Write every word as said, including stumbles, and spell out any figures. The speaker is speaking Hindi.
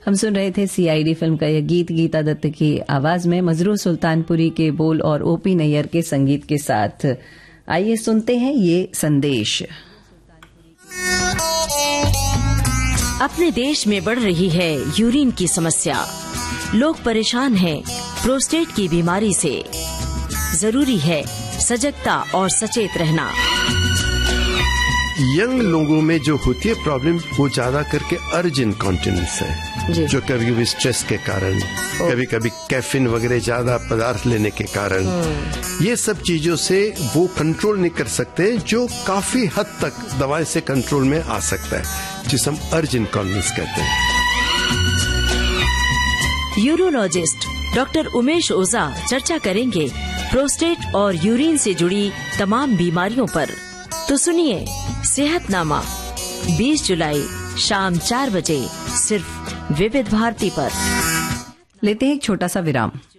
हम सुन रहे थे सीआईडी फिल्म का यह गीत गीता दत्त की आवाज में मजरूह सुल्तानपुरी के बोल और ओपी नैयर के संगीत के साथ। आइए सुनते हैं ये संदेश। अपने देश में बढ़ रही है यूरिन की समस्या। लोग परेशान हैं प्रोस्टेट की बीमारी से। जरूरी है सजगता और सचेत रहना। यंग लोगों में जो होती है प्रॉब्लम वो ज्यादा करके अर्ज इनकॉन्टिनेंस है, जो कभी कभी स्ट्रेस के कारण, कभी कभी कैफीन वगैरह ज्यादा पदार्थ लेने के कारण, ये सब चीजों से वो कंट्रोल नहीं कर सकते, जो काफी हद तक दवाई से कंट्रोल में आ सकता है, जिसे हम अर्ज इनकॉन्टिनेंस कहते हैं। यूरोलॉजिस्ट डॉक्टर उमेश ओझा चर्चा करेंगे प्रोस्टेट और यूरिन से जुड़ी तमाम बीमारियों पर। तो सुनिए सेहतनामा बीस जुलाई शाम चार बजे सिर्फ विविध भारती पर। लेते हैं एक छोटा सा विराम।